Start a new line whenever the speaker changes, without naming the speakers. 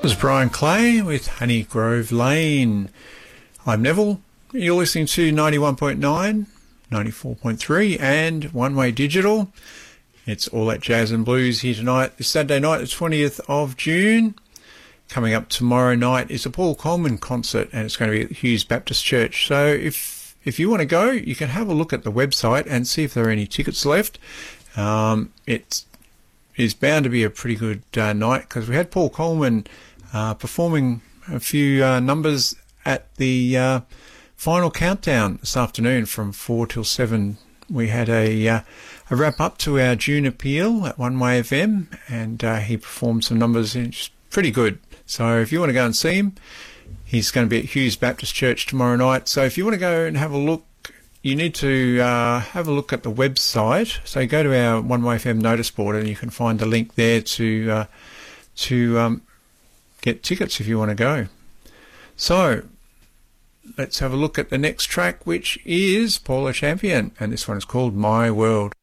This is Brian Clay with Honey Grove Lane. I'm Neville. You're listening to 91.9, 94.3 and One Way Digital. It's all that jazz and blues here tonight. This Saturday night, the 20th of June. Coming up tomorrow night is a Paul Coleman concert, and it's going to be at Hughes Baptist Church. So if you want to go, you can have a look at the website and see if there are any tickets left. It is bound to be a pretty good night, because we had Paul Coleman performing a few numbers at the final countdown this afternoon from 4 till 7. We had a wrap up to our June appeal at One Way FM, and he performed some numbers. It's pretty good. So if you want to go and see him, he's going to be at Hughes Baptist Church tomorrow night. So if you want to go and have a look, you need to have a look at the website. So go to our One Way FM notice board, and you can find the link there to get tickets if you want to go. So let's have a look at the next track, which is Paula Champion, and this one is called My World.